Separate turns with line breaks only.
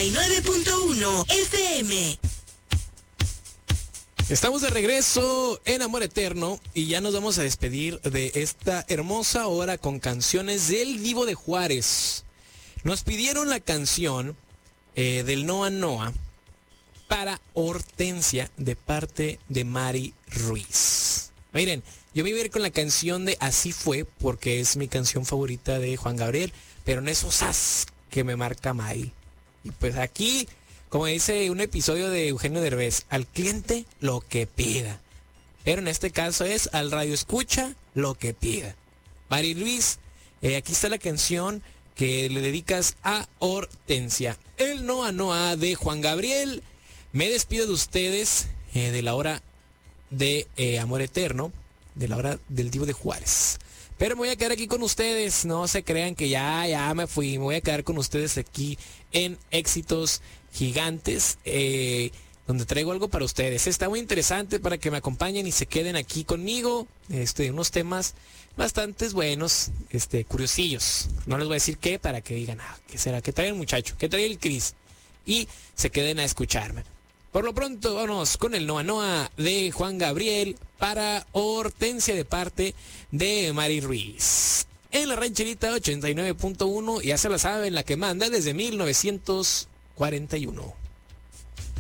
89.1 FM.
Estamos de regreso en Amor Eterno y ya nos vamos a despedir de esta hermosa hora con canciones del Divo de Juárez. Nos pidieron la canción del Noa Noa para Hortensia de parte de Mari Ruiz. Miren, yo me iba a ir con la canción de Así Fue porque es mi canción favorita de Juan Gabriel, pero en esos as que me marca Mari. Y pues aquí, como dice un episodio de Eugenio Derbez, al cliente lo que pida. Pero en este caso es al radio escucha lo que pida. Mari Luis, aquí está la canción que le dedicas a Hortensia. El Noa Noa de Juan Gabriel. Me despido de ustedes de la hora de Amor Eterno, de la hora del Divo de Juárez. Pero me voy a quedar aquí con ustedes, no se crean que ya me fui. Me voy a quedar con ustedes aquí en Éxitos Gigantes, donde traigo algo para ustedes. Está muy interesante para que me acompañen y se queden aquí conmigo. Unos temas bastante buenos, curiosillos. No les voy a decir qué para que digan, ¿qué será? ¿Qué trae el muchacho? ¿Qué trae el Cris? Y se queden a escucharme. Por lo pronto, vamos con el Noa Noa de Juan Gabriel para Hortensia de parte de Mari Ruiz. En la rancherita 89.1, ya se la saben, la que manda desde 1941.